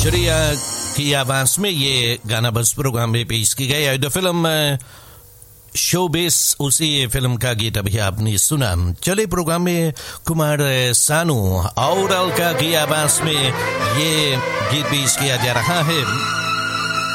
मंचरिया की आवाज में ये गाना बस प्रोग्राम में पेश की गई है। द फिल्म शोबिस, उसी फिल्म का गीत अभी आपने सुना। चले प्रोग्राम में कुमार सानू और अलका की आवाज में ये गीत पेश किया जा रहा है।